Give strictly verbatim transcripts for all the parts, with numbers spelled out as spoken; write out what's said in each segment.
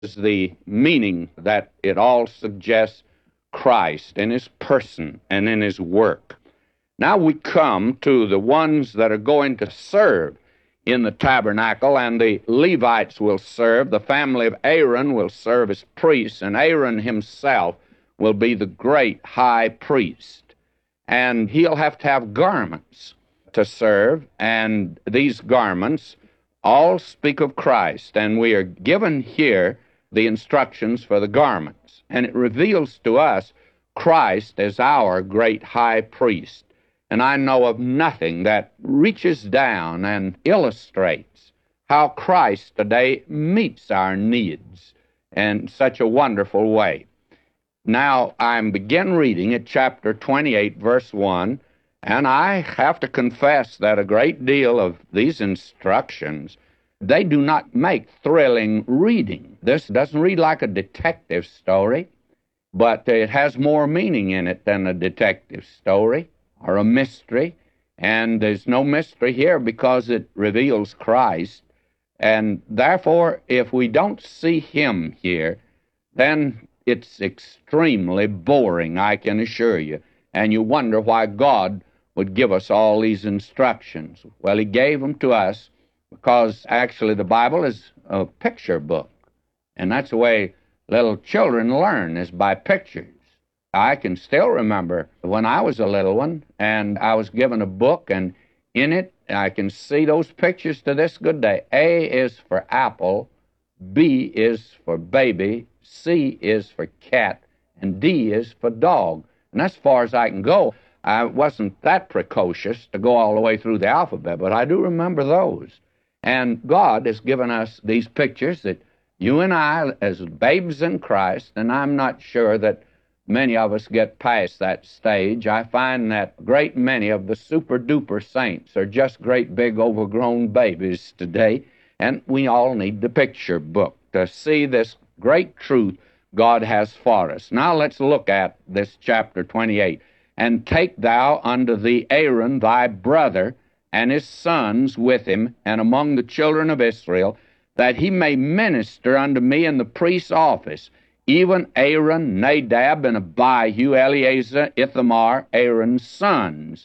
is the meaning that it all suggests Christ in his person and in his work. Now we come to the ones that are going to serve in the tabernacle, and the Levites will serve. The family of Aaron will serve as priests, and Aaron himself will be the great high priest. And he'll have to have garments to serve, and these garments all speak of Christ, and we are given here the instructions for the garments, and it reveals to us Christ as our great high priest. And I know of nothing that reaches down and illustrates how Christ today meets our needs in such a wonderful way. Now, I begin reading at chapter twenty-eight, verse one, and I have to confess that a great deal of these instructions, they do not make thrilling reading. This doesn't read like a detective story, but it has more meaning in it than a detective story or a mystery, and there's no mystery here because it reveals Christ, and therefore, if we don't see him here, then it's extremely boring, I can assure you, and you wonder why God would give us all these instructions. Well, he gave them to us because actually the Bible is a picture book, and that's the way little children learn, is by pictures. I can still remember when I was a little one, and I was given a book, and in it I can see those pictures to this good day. A is for apple, B is for baby, C is for cat, and D is for dog. And that's as far as I can go. I wasn't that precocious to go all the way through the alphabet, but I do remember those. And God has given us these pictures that you and I, as babes in Christ, and I'm not sure that many of us get past that stage. I find that a great many of the super-duper saints are just great big overgrown babies today, and we all need the picture book to see this great truth God has for us. Now let's look at this chapter twenty-eight. And take thou unto thee Aaron thy brother, and his sons with him, and among the children of Israel, that he may minister unto me in the priest's office, even Aaron, Nadab, and Abihu, Eleazar, Ithamar, Aaron's sons.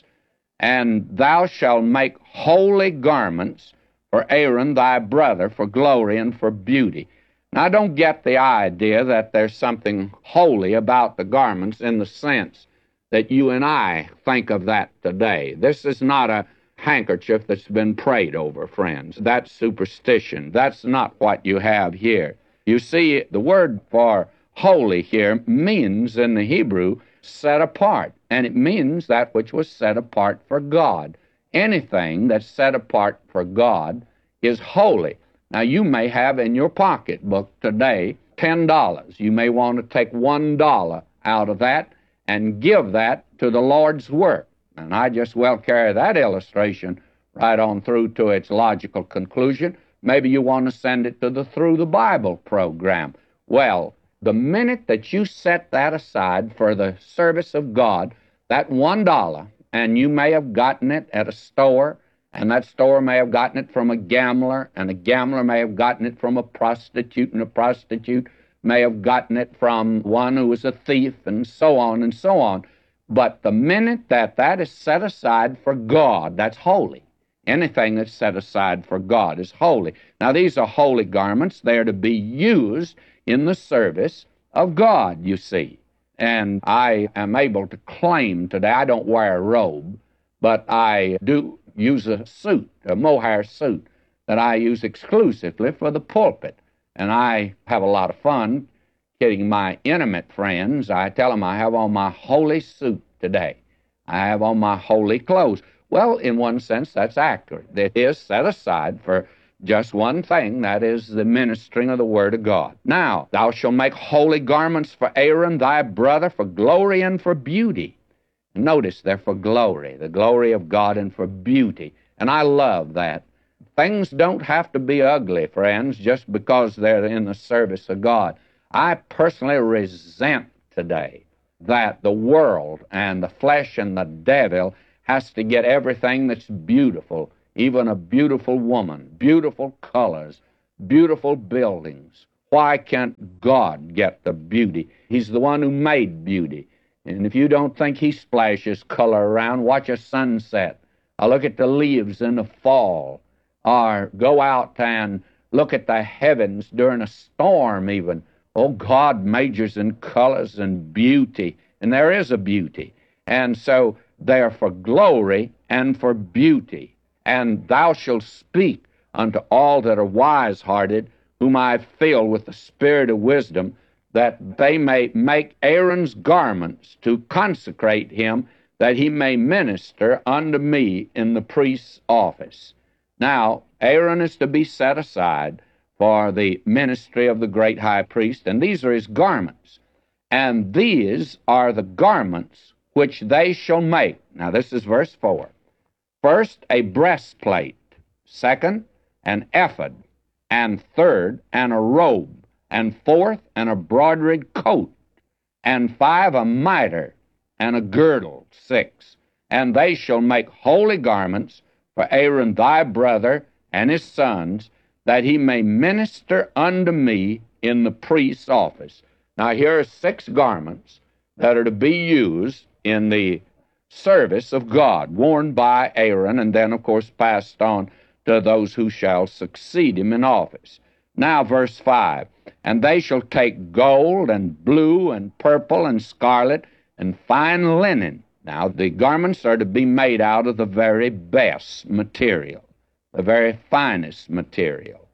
And thou shalt make holy garments for Aaron thy brother, for glory and for beauty. Now, don't get the idea that there's something holy about the garments in the sense that you and I think of that today. This is not a handkerchief that's been prayed over, friends. That's superstition. That's not what you have here. You see, the word for holy here means in the Hebrew set apart, and it means that which was set apart for God. Anything that's set apart for God is holy. Now, you may have in your pocketbook today ten dollars. You may want to take one dollar out of that and give that to the Lord's work. And I just well carry that illustration right on through to its logical conclusion. Maybe you want to send it to the Through the Bible program. Well, the minute that you set that aside for the service of God, that one dollar, and you may have gotten it at a store, and that store may have gotten it from a gambler, and a gambler may have gotten it from a prostitute, and a prostitute may have gotten it from one who was a thief, and so on and so on. But the minute that that is set aside for God, that's holy. Anything that's set aside for God is holy. Now, these are holy garments. They are to be used in the service of God, you see. And I am able to claim today, I don't wear a robe, but I do use a suit, a mohair suit, that I use exclusively for the pulpit. And I have a lot of fun kidding my intimate friends. I tell them I have on my holy suit today. I have on my holy clothes. Well, in one sense, that's accurate. It is set aside for just one thing, that is the ministering of the Word of God. Now, thou shalt make holy garments for Aaron thy brother, for glory and for beauty. Notice they're for glory, the glory of God, and for beauty. And I love that. Things don't have to be ugly, friends, just because they're in the service of God. I personally resent today that the world and the flesh and the devil has to get everything that's beautiful, even a beautiful woman, beautiful colors, beautiful buildings, Why can't God get the beauty? He's the one who made beauty. And if you don't think he splashes color around, watch a sunset, or look at the leaves in the fall, or go out and look at the heavens during a storm even. Oh, God majors in colors and beauty, and there is a beauty. And so they are for glory and for beauty. And thou shalt speak unto all that are wise-hearted, whom I fill with the spirit of wisdom, that they may make Aaron's garments to consecrate him, that he may minister unto me in the priest's office. Now, Aaron is to be set aside for the ministry of the great high priest, and these are his garments. And these are the garments which they shall make. Now, this is verse four. First, a breastplate. Second, an ephod. And third, and a robe. And fourth, an embroidered coat. And five, a mitre, and a girdle. Six, and they shall make holy garments for Aaron thy brother and his sons, that he may minister unto me in the priest's office. Now here are six garments that are to be used in the service of God, worn by Aaron, and then, of course, passed on to those who shall succeed him in office. Now, verse five, and they shall take gold and blue and purple and scarlet and fine linen. Now, the garments are to be made out of the very best material, the very finest material.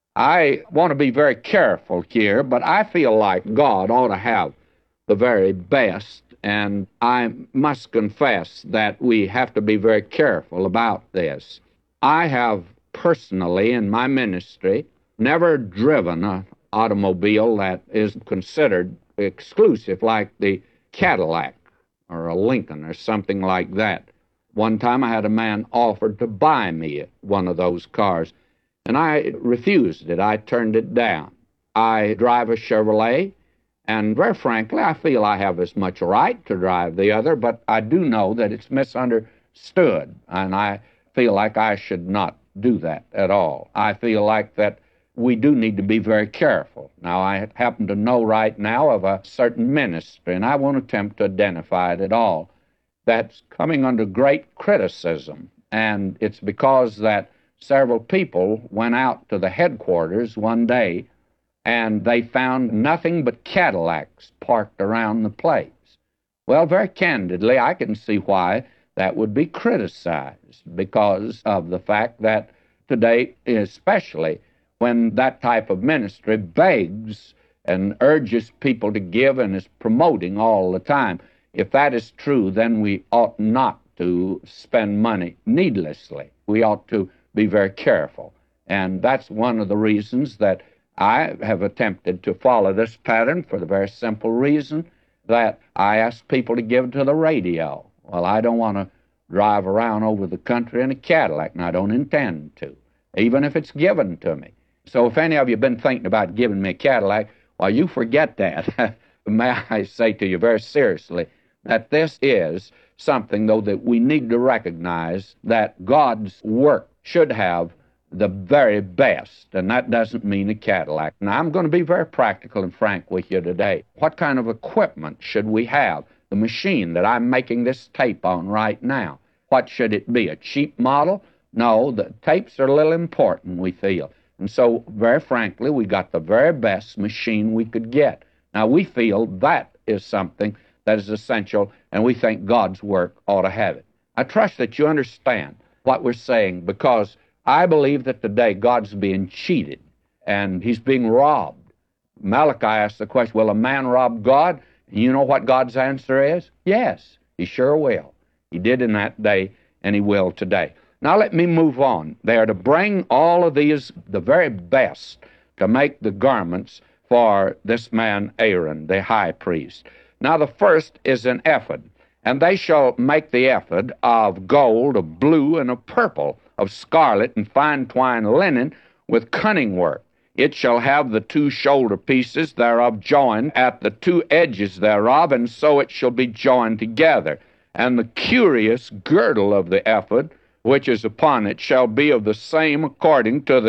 I want to be very careful here, but I feel like God ought to have the very best, and I must confess that we have to be very careful about this. I have personally, in my ministry, never driven an automobile that is considered exclusive, like the Cadillac or a Lincoln or something like that. One time I had a man offered to buy me one of those cars, and I refused it. I turned it down. I drive a Chevrolet, and very frankly, I feel I have as much right to drive the other, but I do know that it's misunderstood, and I feel like I should not do that at all. I feel like that we do need to be very careful. Now, I happen to know right now of a certain ministry, and I won't attempt to identify it at all, that's coming under great criticism, and it's because that several people went out to the headquarters one day, and they found nothing but Cadillacs parked around the place. Well, very candidly, I can see why that would be criticized, because of the fact that today, especially when that type of ministry begs and urges people to give and is promoting all the time, if that is true, then we ought not to spend money needlessly. We ought to be very careful. And that's one of the reasons that I have attempted to follow this pattern, for the very simple reason that I ask people to give to the radio. Well, I don't want to drive around over the country in a Cadillac, and I don't intend to, even if it's given to me. So if any of you have been thinking about giving me a Cadillac, well, you forget that. May I say to you very seriously that this is something, though, that we need to recognize, that God's work should have the very best, and that doesn't mean a Cadillac. Now, I'm going to be very practical and frank with you today. What kind of equipment should we have? The machine that I'm making this tape on right now, what should it be? A cheap model? No, the tapes are a little important, we feel. And so, very frankly, we got the very best machine we could get. Now, we feel that is something that is essential, and we think God's work ought to have it. I trust that you understand what we're saying, because I believe that today God's being cheated, and he's being robbed. Malachi asked the question, will a man rob God? And you know what God's answer is? Yes, he sure will. He did in that day, and he will today. Now let me move on. They are to bring all of these, the very best, to make the garments for this man Aaron, the high priest. Now the first is an ephod, and they shall make the ephod of gold, of blue, and of purple, of scarlet, and fine twined linen, with cunning work. It shall have the two shoulder pieces thereof joined at the two edges thereof, and so it shall be joined together. And the curious girdle of the ephod, which is upon it, shall be of the same according to the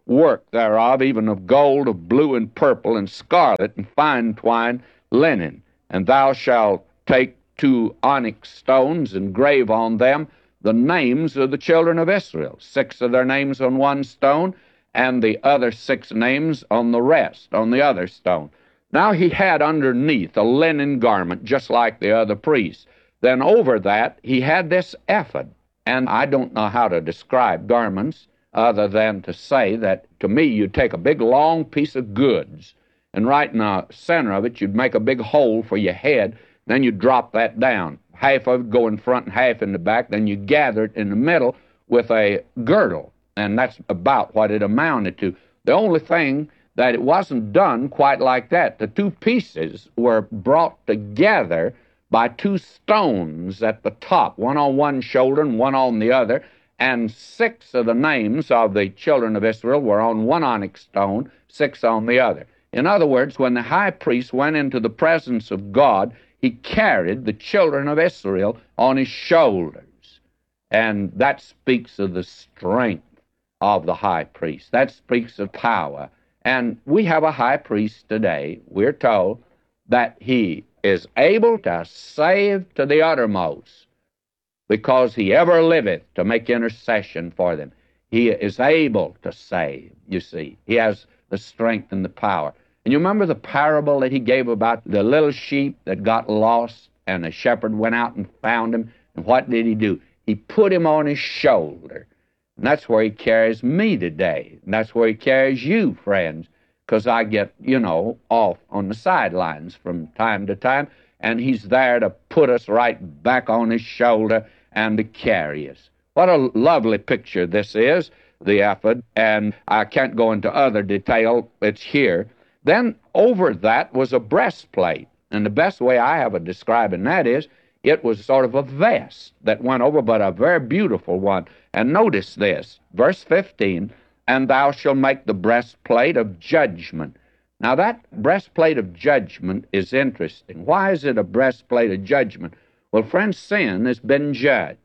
work thereof, even of gold, of blue, and purple, and scarlet, and fine twined linen. And thou shalt take two onyx stones, and grave on them the names of the children of Israel, six of their names on one stone, and the other six names on the rest, on the other stone. Now he had underneath a linen garment, just like the other priests. Then over that, he had this ephod. And I don't know how to describe garments other than to say that, to me, you'd take a big, long piece of goods, and right in the center of it, you'd make a big hole for your head, then you'd drop that down. Half of it go in front and half in the back, then you gather it in the middle with a girdle, and that's about what it amounted to. The only thing that it wasn't done quite like that. The two pieces were brought together by two stones at the top, one on one shoulder and one on the other, and six of the names of the children of Israel were on one onyx stone, six on the other. In other words, when the high priest went into the presence of God, he carried the children of Israel on his shoulders. And that speaks of the strength of the high priest. That speaks of power. And we have a high priest today, we're told, that he is able to save to the uttermost, because he ever liveth to make intercession for them. He is able to save, you see. He has the strength and the power. And you remember the parable that he gave about the little sheep that got lost, and the shepherd went out and found him, and what did he do? He put him on his shoulder. And that's where he carries me today. And that's where he carries you, friends, because I get, you know, off on the sidelines from time to time, and he's there to put us right back on his shoulder and to carry us. What a lovely picture this is, the ephod, and I can't go into other detail. It's here. Then over that was a breastplate, and the best way I have of describing that is it was sort of a vest that went over, but a very beautiful one. And notice this, verse fifteen, and thou shalt make the breastplate of judgment. Now that breastplate of judgment is interesting. Why is it a breastplate of judgment? Well, friends, sin has been judged,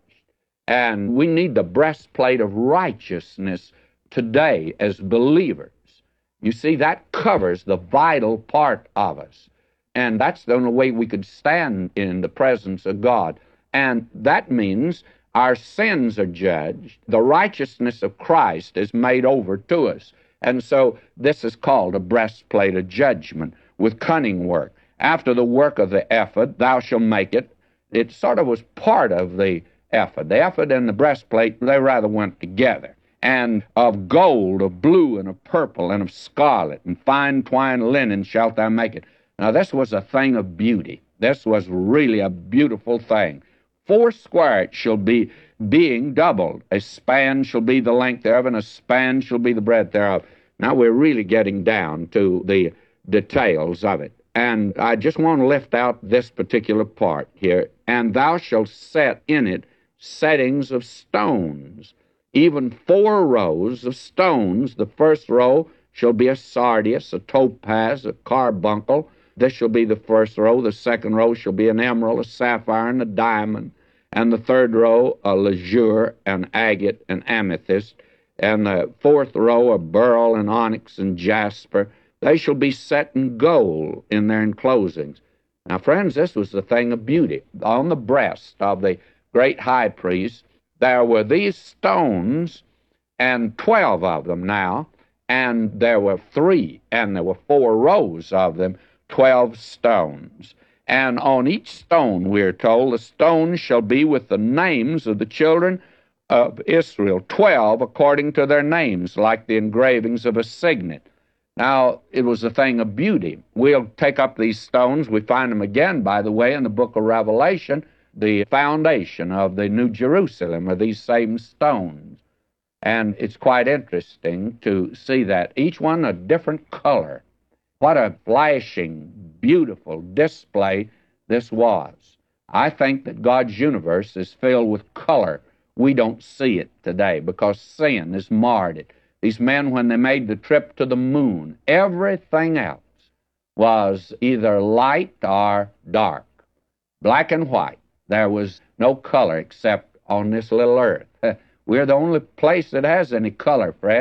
and we need the breastplate of righteousness today as believers. You see, that covers the vital part of us, and that's the only way we could stand in the presence of God. And that means our sins are judged. The righteousness of Christ is made over to us. And so this is called a breastplate of judgment with cunning work. After the work of the ephod, thou shalt make it. It sort of was part of the ephod. The ephod and the breastplate, they rather went together. And of gold, of blue, and of purple, and of scarlet, and fine twined linen shalt thou make it. Now this was a thing of beauty. This was really a beautiful thing. Four square it shall be, being doubled. A span shall be the length thereof, and a span shall be the breadth thereof. Now we're really getting down to the details of it. And I just want to lift out this particular part here. And thou shalt set in it settings of stones, even four rows of stones. The first row shall be a sardius, a topaz, a carbuncle. This shall be the first row. The second row shall be an emerald, a sapphire, and a diamond. And the third row, a lazur, an agate, and amethyst. And the fourth row, a beryl, and onyx, and jasper. They shall be set in gold in their enclosings. Now, friends, this was the thing of beauty. On the breast of the great high priest, there were these stones, and twelve of them now, and there were three, and there were four rows of them, twelve stones. And on each stone, we are told, the stone shall be with the names of the children of Israel, twelve according to their names, like the engravings of a signet. Now, it was a thing of beauty. We'll take up these stones. We find them again, by the way, in the book of Revelation. The foundation of the New Jerusalem are these same stones. And it's quite interesting to see that. Each one a different color. What a flashing, beautiful display this was. I think that God's universe is filled with color. We don't see it today because sin has marred it. These men, when they made the trip to the moon, everything else was either light or dark, black and white. There was no color except on this little earth. We're the only place that has any color, friends.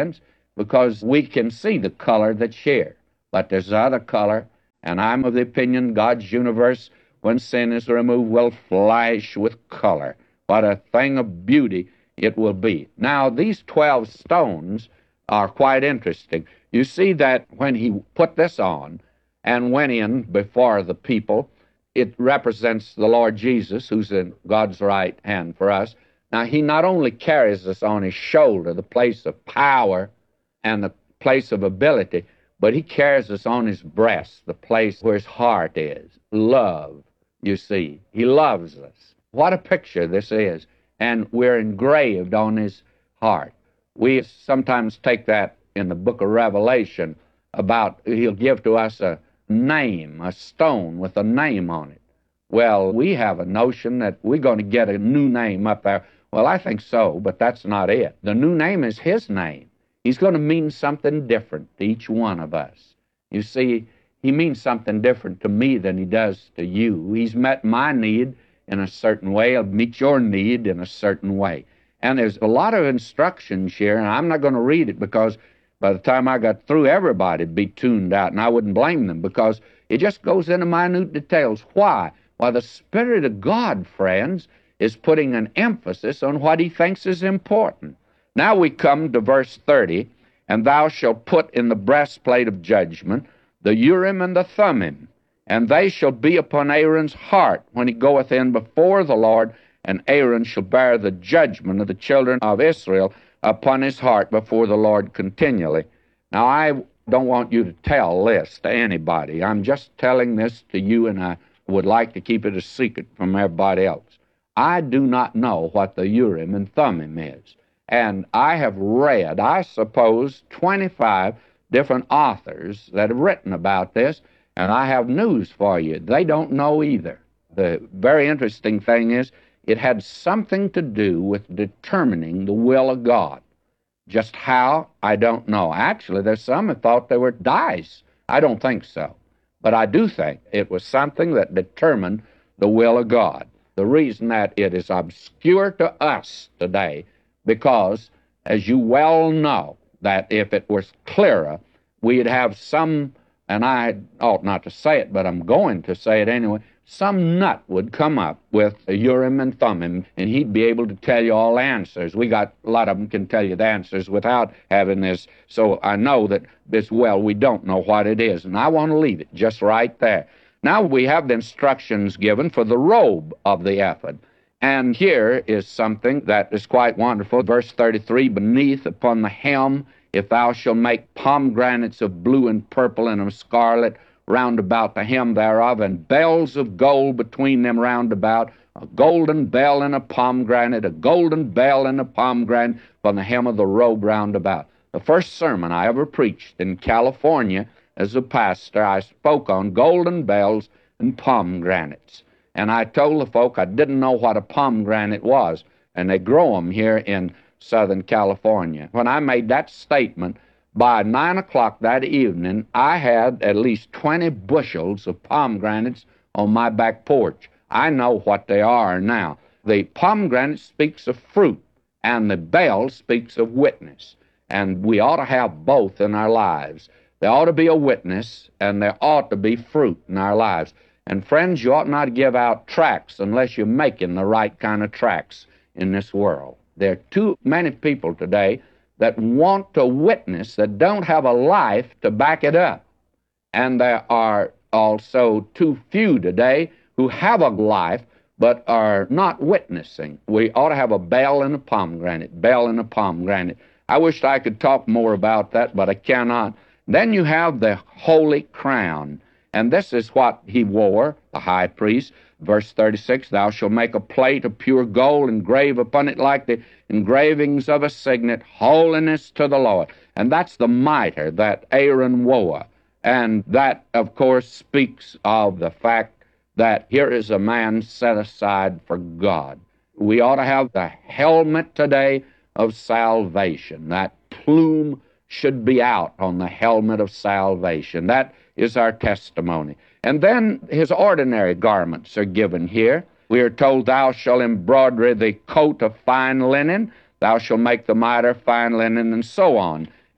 because we can see the color that's here. But there's another color, and I'm of the opinion God's universe, when sin is removed, will flash with color. What a thing of beauty it will be. Now, these twelve stones are quite interesting. You see that when he put this on and went in before the people, it represents the Lord Jesus, who's in God's right hand for us. Now, he not only carries us on his shoulder, the place of power and the place of ability, but he carries us on his breast, the place where his heart is. Love, you see. He loves us. What a picture this is. And we're engraved on his heart. We sometimes take that in the book of Revelation about he'll give to us a name, a stone with a name on it. Well, we have a notion that we're going to get a new name up there. Well, I think so, but that's not it. The new name is his name. He's going to mean something different to each one of us. You see, he means something different to me than he does to you. He's met my need in a certain way. He'll meet your need in a certain way. And there's a lot of instructions here, and I'm not going to read it because by the time I got through, everybody would be tuned out, and I wouldn't blame them because it just goes into minute details. Why? Why, the Spirit of God, friends, is putting an emphasis on what he thinks is important. Now we come to verse thirty, and thou shalt put in the breastplate of judgment the Urim and the Thummim, and they shall be upon Aaron's heart when he goeth in before the Lord, and Aaron shall bear the judgment of the children of Israel upon his heart before the Lord continually. Now, I don't want you to tell this to anybody. I'm just telling this to you, and I would like to keep it a secret from everybody else. I do not know what the Urim and Thummim is. And I have read, I suppose, twenty-five different authors that have written about this, and I have news for you. They don't know either. The very interesting thing is, it had something to do with determining the will of God. Just how, I don't know. Actually, there's some that thought they were dice. I don't think so. But I do think it was something that determined the will of God. The reason that it is obscure to us today, because, as you well know, that if it was clearer, we'd have some, and I ought not to say it, but I'm going to say it anyway, some nut would come up with a Urim and Thummim, and he'd be able to tell you all the answers. We got, a lot of them can tell you the answers without having this, so I know that this, well, we don't know what it is, and I want to leave it just right there. Now we have the instructions given for the robe of the ephod. And here is something that is quite wonderful. Verse thirty-three, beneath upon the helm, if thou shalt make pomegranates of blue and purple and of scarlet round about the hem thereof, and bells of gold between them round about, a golden bell and a pomegranate, a golden bell and a pomegranate upon the hem of the robe round about. The first sermon I ever preached in California as a pastor, I spoke on golden bells and pomegranates. And I told the folk I didn't know what a pomegranate was, and they grow them here in Southern California. When I made that statement, by nine o'clock that evening, I had at least twenty bushels of pomegranates on my back porch. I know what they are now. The pomegranate speaks of fruit, and the bell speaks of witness. And we ought to have both in our lives. There ought to be a witness, and there ought to be fruit in our lives. And friends, you ought not give out tracts unless you're making the right kind of tracts in this world. There are too many people today that want to witness that don't have a life to back it up. And there are also too few today who have a life but are not witnessing. We ought to have a bell and a pomegranate, bell and a pomegranate. I wish I could talk more about that, but I cannot. Then you have the holy crown. And this is what he wore, the high priest. Verse thirty-six, thou shalt make a plate of pure gold, engrave upon it like the engravings of a signet, holiness to the Lord. And that's the mitre that Aaron wore. And that, of course, speaks of the fact that here is a man set aside for God. We ought to have the helmet today of salvation. That plume should be out on the helmet of salvation. That is our testimony. And then his ordinary garments are given here. We are told, thou shalt embroider the coat of fine linen, thou shalt make the mitre fine linen, and so on.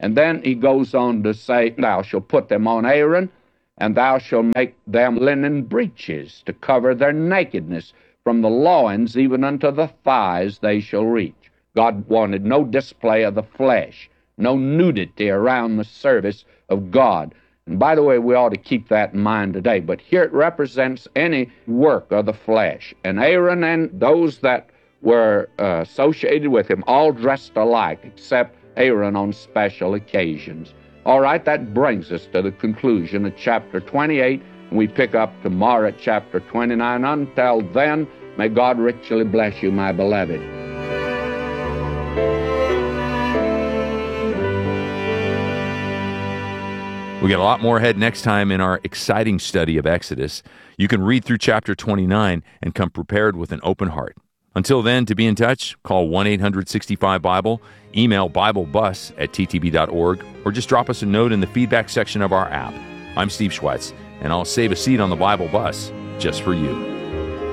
And then he goes on to say, thou shalt put them on Aaron, and thou shalt make them linen breeches to cover their nakedness. From the loins even unto the thighs they shall reach. God wanted no display of the flesh, no nudity around the service of God. And by the way, we ought to keep that in mind today. But here it represents any work of the flesh. And Aaron and those that were uh, associated with him all dressed alike, except Aaron on special occasions. All right, that brings us to the conclusion of chapter twenty-eight. And we pick up tomorrow at chapter twenty-nine. Until then, may God richly bless you, my beloved. We got a lot more ahead next time in our exciting study of Exodus. You can read through chapter twenty-nine and come prepared with an open heart. Until then, to be in touch, call one eight hundred sixty-five Bible, email BibleBus at t t b dot org, or just drop us a note in the feedback section of our app. I'm Steve Schwetz, and I'll save a seat on the Bible bus just for you.